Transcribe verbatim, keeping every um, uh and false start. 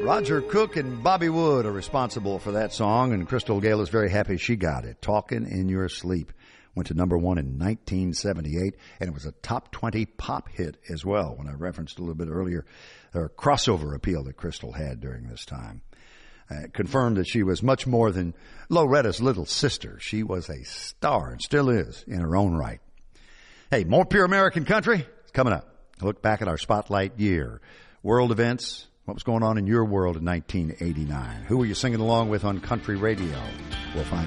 Roger Cook and Bobby Wood are responsible for that song, and Crystal Gayle is very happy she got it. Talking in Your Sleep went to number one in nineteen seventy-eight, and it was a top twenty pop hit as well. When I referenced a little bit earlier, her crossover appeal that Crystal had during this time. Uh, confirmed that she was much more than Loretta's little sister. She was a star and still is in her own right. Hey, more Pure American Country is coming up. Look back at our Spotlight year. World events. What was going on in your world in nineteen eighty-nine? Who were you singing along with on country radio? We'll find